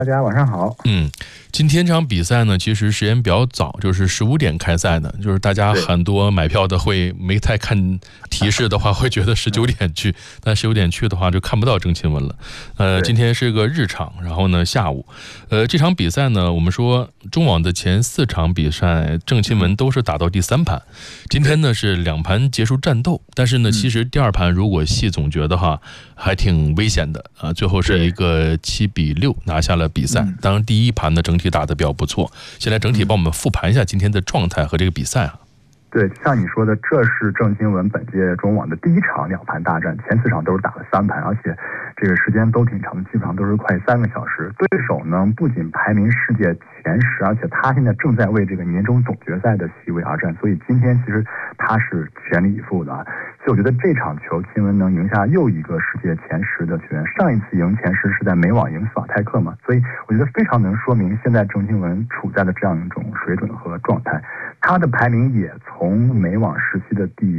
大家晚上好。 今天这场比赛呢，其实时间比较早，就是15点开赛的，就是大家很多买票的会没太看提示的话，会觉得19点去，但19点去的话就看不到郑钦文了。今天是个日场，然后呢下午，这场比赛呢，我们说中网的前4场比赛，郑钦文都是打到第3盘，今天呢是2盘结束战斗，但是呢，其实第2盘如果细总结的话，还挺危险的啊，最后是一个7比6拿下了比赛。当然第1盘呢整体打得比较不错，现在整体帮我们复盘一下今天的状态和这个比赛啊。 对，像你说的，这是郑钦文本届中网的第1场2盘大战，前4场都是打了3盘，而且这个时间都挺长，基本上都是快3个小时。对手呢不仅排名世界前10，而且他现在正在为这个年终总决赛的席位而战，所以今天其实他是全力以赴的啊。所以我觉得这场球钦文能赢下又一个世界前10的球员，上一次赢前10是在美网赢斯瓦泰克嘛，所以我觉得非常能说明现在郑钦文处在的这样一种水准和状态。他的排名也从美网时期的第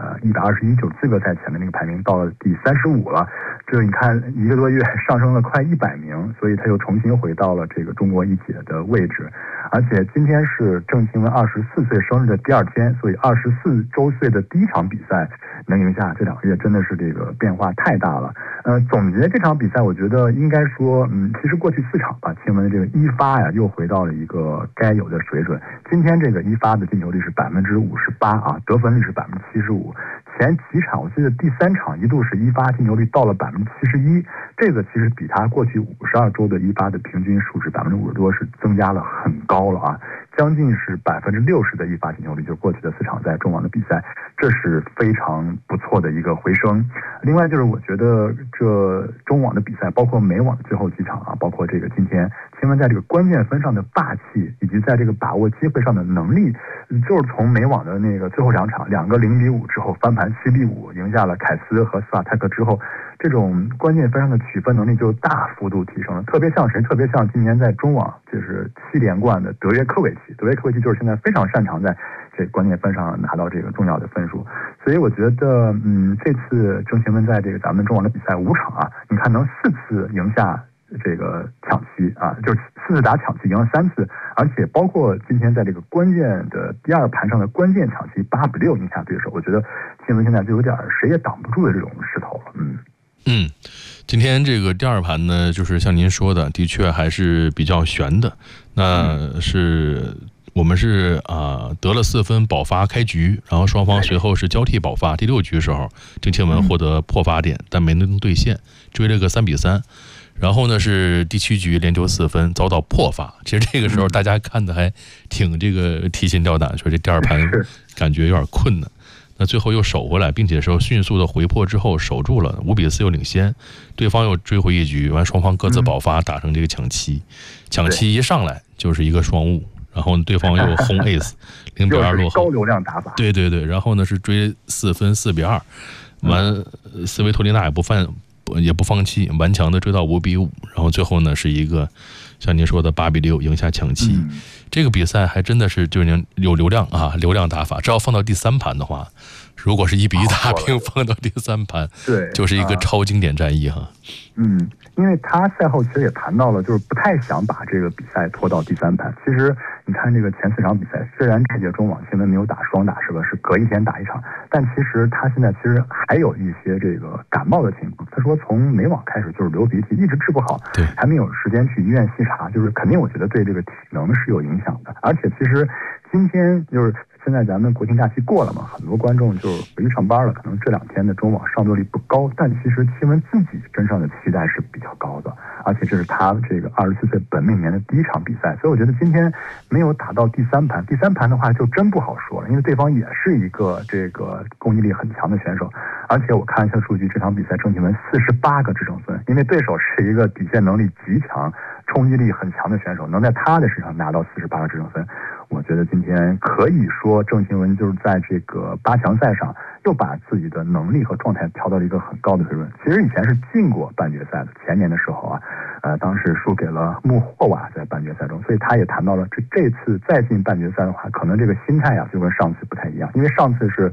121，就是资格赛前的那个排名，到了第35了。这你看1个多月上升了快100名，所以他又重新回到了这个中国一姐的位置。而且今天是郑钦文24岁生日的第2天，所以24周岁的第1场比赛能赢下，这2个月真的是这个变化太大了。总结这场比赛，我觉得应该说，其实过去4场吧，钦文的这个一发呀又回到了一个该有的水准。今天这个一发的进球率是58%啊，得分率是75%。前几场我记得第3场一度是一发进球率到了71%，这个其实比他过去52周的一发的平均数值50%多是增加了很高了啊，将近是60%的一发进球率，就是过去的4场在中网的比赛，这是非常不错的一个回升。另外就是我觉得这中网的比赛，包括美网的最后几场啊，包括这个今天钦文在这个关键分上的霸气，以及在这个把握机会上的能力，就是从美网的那个最后2场2个0比5之后翻盘7比5赢下了凯斯和斯瓦泰克之后，这种关键分上的取分能力就大幅度提升了。特别像谁？特别像今年在中网就是7连冠的德约科维奇。德约科维奇就是现在非常擅长在这关键分上拿到这个重要的分数。所以我觉得这次郑钦文在这个咱们中网的比赛5场啊，你看能4次赢下这个抢七啊，就是4次打抢七赢了3次，而且包括今天在这个关键的第2盘上的关键抢七8比6赢下对手，我觉得钦文现在就有点谁也挡不住的这种势头了。 今天这个第2盘呢，就是像您说的，的确还是比较悬的。那是我们是得了4分保发开局，然后双方随后是交替保发。第6局时候，郑钦文获得破发点，但没能兑现，追了个3比3。然后呢是第7局连丢4分，遭到破发。其实这个时候大家看的还挺这个提心吊胆，说这第2盘感觉有点困难。那最后又守回来，并且说迅速的回破之后守住了，5比4又领先，对方又追回1局，完双方各自保发，打成这个抢七。抢七一上来就是一个双误，然后对方又轰 ace 0比2落后， 高流量打法。 对，然后呢是追4分4比2，完斯维托利娜也不放弃，顽强的追到5比5，然后最后呢是一个像您说的8比6赢下抢七。这个比赛还真的是就是有流量啊，流量打法。只要放到第3盘的话，如果是1比1打平，放到第3盘，对，就是一个超经典战役哈。 因为他赛后其实也谈到了，就是不太想把这个比赛拖到第3盘。其实你看这个前4场比赛，虽然这届中网钦文没有打双打，是吧？是隔一天打1场，但其实他现在其实还有一些这个感冒的情况。他说从美网开始就是流鼻涕，一直治不好，对，还没有时间去医院细查，就是肯定我觉得对这个体能是有影响的。而且其实今天就是现在咱们国庆假期过了嘛，很多观众就回去上班了，可能这2天的中网上座率不高，但其实钦文自己身上的期待是比较高的，而且这是他这个24岁本命年的第1场比赛，所以我觉得今天没有打到第3盘，第3盘的话就真不好说了，因为对方也是一个这个攻击力很强的选手，而且我看一下数据，这场比赛郑钦文48个制胜分，因为对手是一个底线能力极强、冲击力很强的选手，能在他的身上拿到48个制胜分，我觉得今天可以说郑钦文就是在这个8强赛上又把自己的能力和状态调到了一个很高的水准。其实以前是进过半决赛的，前年的时候啊，当时输给了穆霍瓦在半决赛中，所以他也谈到了这次再进半决赛的话，可能这个心态啊就跟上次不太一样，因为上次是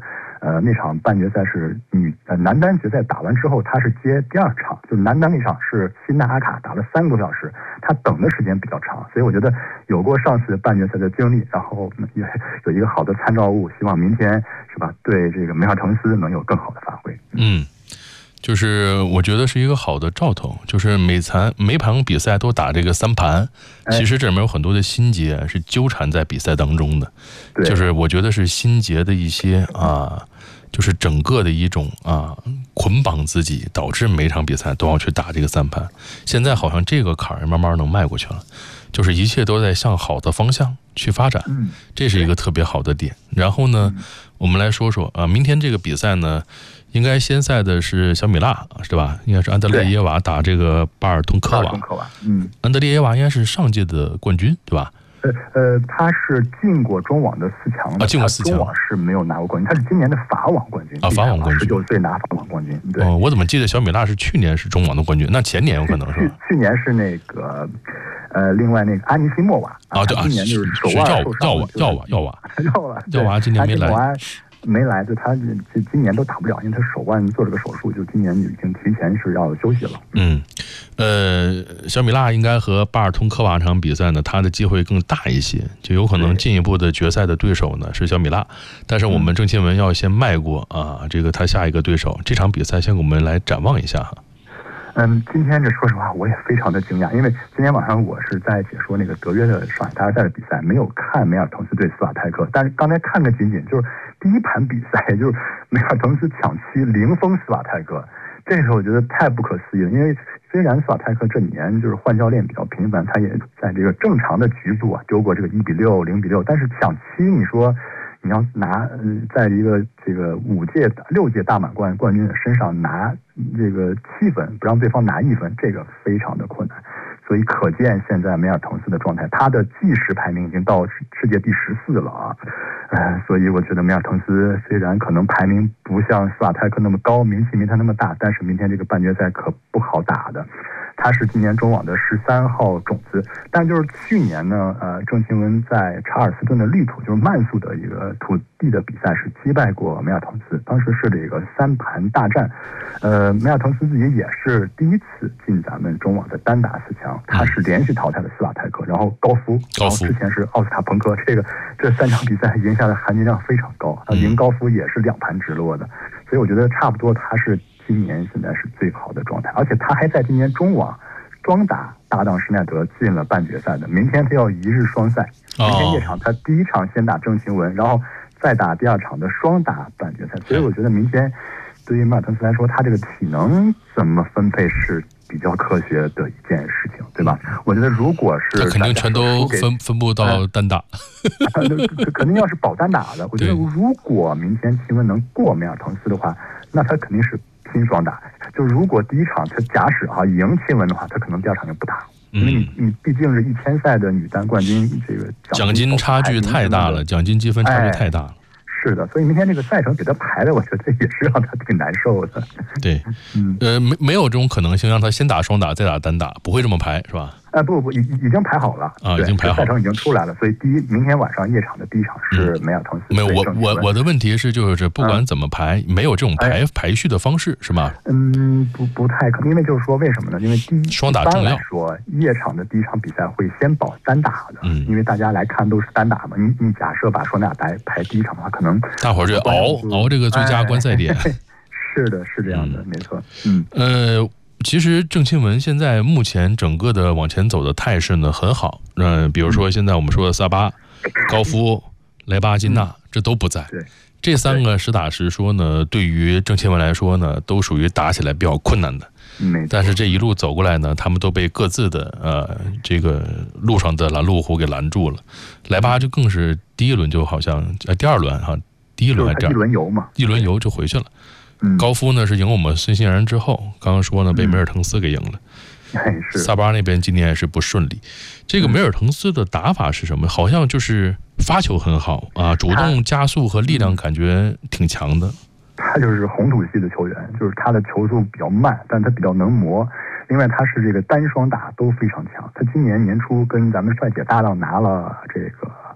那场半决赛是男单决赛打完之后，他是接第二场，就男单那场是辛纳阿卡打了3个多小时，他等的时间比较长，所以我觉得有过上次半决赛的经历，然后也有一个好的参照物，希望明天是吧，对这个梅尔滕斯能有更好的发挥。 就是我觉得是一个好的兆头，就是每场比赛都打这个3盘，其实这里面有很多的心结是纠缠在比赛当中的，就是我觉得是心结的一些就是整个的一种捆绑自己，导致每场比赛都要去打这个3盘。现在好像这个坎儿慢慢能迈过去了，就是一切都在向好的方向去发展，这是一个特别好的点。然后呢，我们来说说明天这个比赛呢，应该先赛的是小米拉，是吧？应该是安德烈耶娃打这个巴尔通科娃。安德烈耶娃应该是上届的冠军，对吧？ 他是进过中网的4强的， 进过4强， 中网是没有拿过冠军，他是今年的法网冠军法网冠军 ，19岁拿法网冠军。对， 我怎么记得小米拉是去年是中网的冠军？那前年有可能是吧？ 去年是那个另外那个阿尼西莫娃对， 今年就是手腕受伤， 耀娃今年没来，就他今年都打不了，因为他手腕做了个手术，就今年已经提前是要休息了。 小米拉应该和巴尔通科娃这场比赛呢，他的机会更大一些，就有可能进一步的决赛的对手呢是小米拉。但是我们郑钦文要先迈过这个他下一个对手，这场比赛先给我们来展望一下哈。 今天这说实话我也非常的惊讶，因为今天晚上我是在解说那个德约的上海大师赛的比赛，没有看梅尔滕斯对斯瓦泰克，但是刚才看个仅仅就是第1盘比赛，就是梅尔滕斯抢七0封斯瓦泰克，这个我觉得太不可思议了。因为虽然斯瓦泰克这几年就是换教练比较频繁，他也在这个正常的局部丢过这个1-6、0-6，但是抢七，你说你要拿在一个这个6届大满贯冠军的身上拿这个7分，不让对方拿1分，这个非常的困难。所以可见现在梅尔滕斯的状态，他的计时排名已经到世界第14了所以我觉得梅尔滕斯虽然可能排名不像斯瓦泰克那么高，名气没他那么大，但是明天这个半决赛可不好打的。他是今年中网的13号种子，但就是去年呢，郑钦文在查尔斯顿的绿土，就是慢速的一个土地的比赛是击败过梅尔滕斯，当时是这个3盘大战，梅尔滕斯自己也是第一次进咱们中网的单打4强，他是连续淘汰了斯瓦泰克，然后高夫，然后之前是奥斯塔彭科，这3场比赛赢下的含金量非常高，赢高夫也是2盘直落的，所以我觉得差不多他是今年现在是最好的状态，而且他还在今年中网双打搭档施耐德进了半决赛的，明天他要1日双赛，明天夜场他第1场先打郑钦文，然后再打第2场的双打半决赛，所以我觉得明天对于梅尔滕斯来说，他这个体能怎么分配是比较科学的一件事情，对吧？我觉得如果是他肯定全都分布到单打， 肯定要是保单打的。我觉得如果明天钦文能过梅尔滕斯的话，那他肯定是拼双打。就如果第1场他假使赢钦文的话，他可能第2场就不打，因为你毕竟是1000赛的女单冠军，这个奖金差距太大了，奖金积分差距太大了。 是的，所以明天这个赛程给他排的，我觉得也是让他挺难受的。 对，没有这种可能性让他先打双打再打单打，不会这么排是吧？ 不，已经排好了已经排好了， 赛程已经出来了，所以明天晚上夜场的第1场是梅尔滕斯。 没有，我的问题是就是不管怎么排，没有这种排序的方式是吗？ 不太可能，因为就是说为什么呢？因为双打重要。 说夜场的第1场比赛会先保单打的，因为大家来看都是单打嘛。你假设把双打排第1场的话，可能大伙儿就熬这个最佳观赛点。 是的，是这样的，没错。 其实郑钦文现在目前整个的往前走的态势呢很好，比如说现在我们说的萨巴、高夫、莱巴金娜这都不在，这3个实打实说呢，对于郑钦文来说呢，都属于打起来比较困难的。但是这一路走过来呢，他们都被各自的这个路上的拦路虎给拦住了。莱巴就更是第1轮就好像第2轮第1轮还这样，一轮游就回去了。高夫呢是赢我们孙兴然之后，刚刚说呢被梅尔滕斯给赢了。萨巴那边今年也是不顺利。这个梅尔滕斯的打法是什么？好像就是发球很好主动加速和力量感觉挺强的。 他就是红土系的球员，就是他的球速比较慢，但他比较能磨。另外他是这个单双打都非常强。他今年年初跟咱们帅姐搭档拿了这个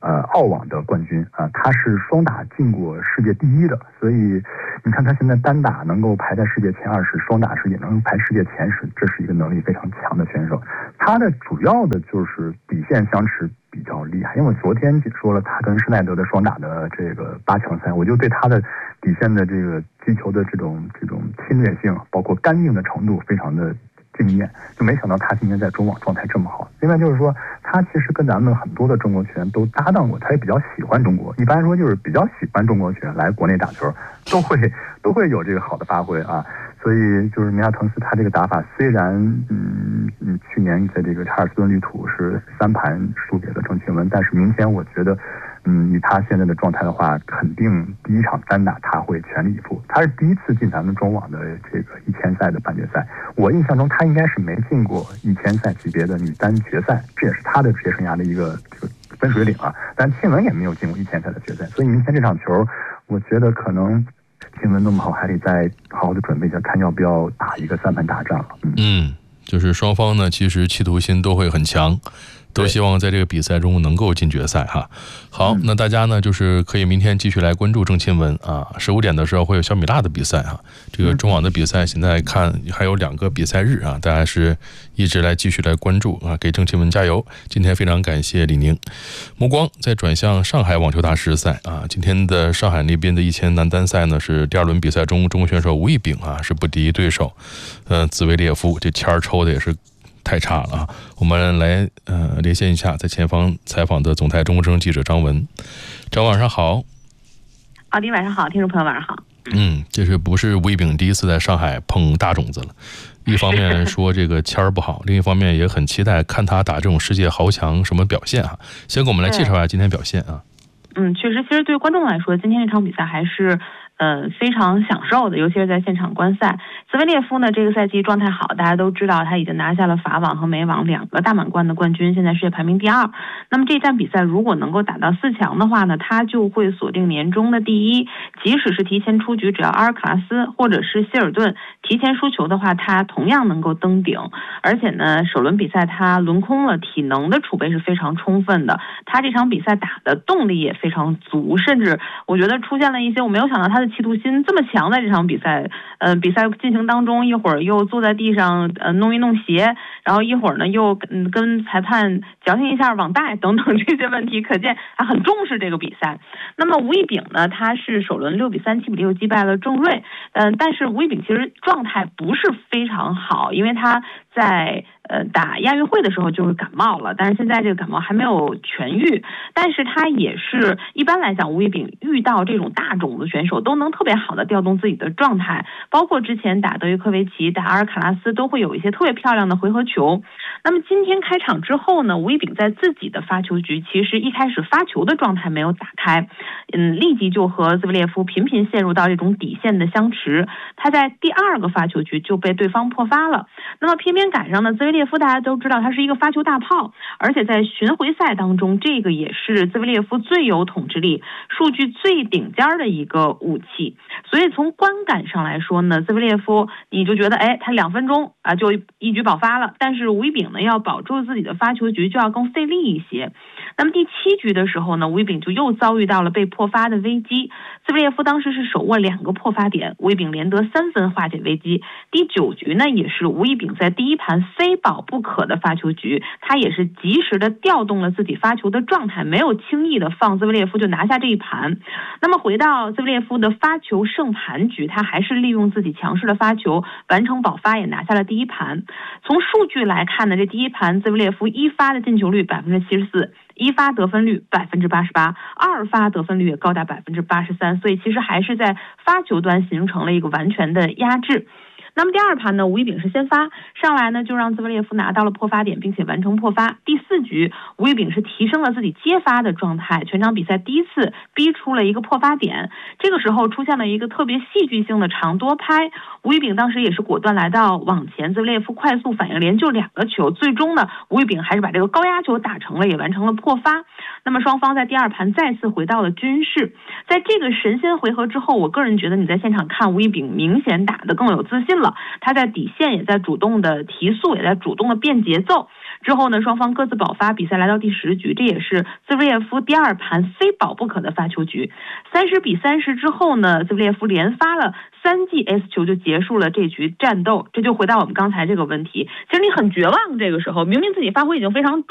澳网的冠军啊，他是双打进过世界第1的，所以你看他现在单打能够排在世界前20，双打也能排世界前10，这是一个能力非常强的选手。他的主要的就是底线相持比较厉害，因为我昨天解说了他跟施耐德的双打的这个8强赛，我就对他的底线的这个击球的这种侵略性，包括干硬的程度非常的惊艳，就没想到他今天在中网状态这么好。另外就是说，他其实跟咱们很多的中国球员都搭档过，他也比较喜欢中国。一般说就是比较喜欢中国球员来国内打球，都会有这个好的发挥啊。所以就是米亚滕斯他这个打法，虽然去年在这个查尔斯顿绿土是3盘输给了郑钦文，但是明天我觉得以他现在的状态的话，肯定第1场单打他会全力以赴。他是第1次进咱们中网的这个1000赛的半决赛，我印象中他应该是没进过1000赛级别的女单决赛，这也是他的职业生涯的一个这个分水岭啊。但钦文也没有进过1000赛的决赛，所以明天这场球，我觉得可能钦文那么好，还得再好好的准备一下，看要不要打一个3盘大战了。 就是双方呢，其实企图心都会很强，都希望在这个比赛中能够进决赛哈。好，那大家呢就是可以明天继续来关注郑钦文啊，15点的时候会有小米辣的比赛哈。这个中网的比赛现在看还有2个比赛日啊，大家是一直来继续来关注啊，给郑钦文加油。今天非常感谢李宁。目光再转向上海网球大师赛啊，今天的上海那边的1000男单赛呢是第2轮比赛中，中国选手吴亦丙啊是不敌对手兹维列夫，这签儿抽的也是太差了啊！我们来连线一下在前方采访的总台中国之声记者张文。张晚上好。 奥迪晚上好，听众朋友晚上好。 这是不是吴亦丙第1次在上海碰大种子了？一方面说这个签儿不好，另一方面也很期待看他打这种世界豪强什么表现啊。先给我们来介绍一下今天表现啊。 确实，其实对观众来说，今天这场比赛还是非常享受的，尤其是在现场观赛。兹维列夫呢，这个赛季状态好，大家都知道他已经拿下了法网和美网2个大满贯的冠军，现在世界排名第2。那么这站比赛如果能够打到4强的话呢，他就会锁定年终的第1。即使是提前出局，只要阿尔卡拉斯或者是希尔顿提前输球的话，他同样能够登顶。而且呢，首轮比赛他轮空了，体能的储备是非常充分的，他这场比赛打的动力也非常足，甚至我觉得出现了一些我没有想到他的企图心这么强，在这场比赛比赛进行当中，一会儿又坐在地上弄一弄鞋，然后一会儿呢又跟裁判矫情一下网带等等这些问题，可见他很重视这个比赛。那么吴亦丙呢，他是首轮6比3、7比6击败了郑睿，但是吴亦丙其实状态不是非常好，因为他在打亚运会的时候就是感冒了，但是现在这个感冒还没有痊愈。但是他也是一般来讲，吴亦丙遇到这种大种子选手都能特别好的调动自己的状态，包括之前打德约科维奇、打阿尔卡拉斯都会有一些特别漂亮的回合球。那么今天开场之后呢，吴亦丙在自己的发球局其实一开始发球的状态没有打开，立即就和兹维列夫频频陷入到这种底线的相持，他在第2个发球局就被对方破发了。那么偏偏赶上呢，兹维列夫大家都知道他是一个发球大炮，而且在巡回赛当中，这个也是兹维列夫最有统治力、数据最顶尖的一个武器。所以从观感上来说呢，兹维列夫你就觉得他2分钟啊就一局爆发了，但是吴亦丙呢要保住自己的发球局就要更费力一些。那么第7局的时候呢，吴亦丙就又遭遇到了被破发的危机，兹维列夫当时是手握2个破发点，吴亦丙连得3分化解危机。第9局呢，也是吴亦丙在第1盘非保不可的发球局，他也是及时的调动了自己发球的状态，没有轻易的放兹维列夫就拿下这一盘。那么回到兹维列夫的发球胜盘局，他还是利用自己强势的发球完成保发，也拿下了第1盘。从数据来看呢，这第1盘兹维列夫1发的进球率74%，1发得分率88%，2发得分率也高达83%，所以其实还是在发球端形成了一个完全的压制。那么第2盘呢，吴亦丙是先发上来呢，就让兹维列夫拿到了破发点，并且完成破发。第4局，吴亦丙是提升了自己接发的状态，全场比赛第1次逼出了一个破发点。这个时候出现了一个特别戏剧性的长多拍，吴亦丙当时也是果断来到网前，兹维列夫快速反应连救2个球，最终呢，吴亦丙还是把这个高压球打成了，也完成了破发。那么双方在第2盘再次回到了均势。在这个神仙回合之后，我个人觉得你在现场看吴亦丙明显打得更有自信了，他在底线也在主动的提速，也在主动的变节奏。 之后呢，双方各自保发，比赛来到第10局，这也是兹维列夫第2盘非保不可的发球局。30-30之后呢，兹维列夫连发了3记 S 球就结束了这局战斗。这就回到我们刚才这个问题，其实你很绝望，这个时候明明自己发挥已经非常